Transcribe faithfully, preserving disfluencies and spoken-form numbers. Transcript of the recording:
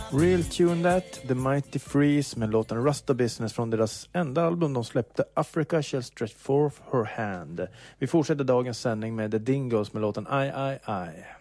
Real Tune That, The Mighty Freeze med låten Rasta Business från deras enda album de släppte, Africa Shall Stretch Forth Her Hand. Vi fortsätter dagens sändning med The Dingoes med låten I, I, I.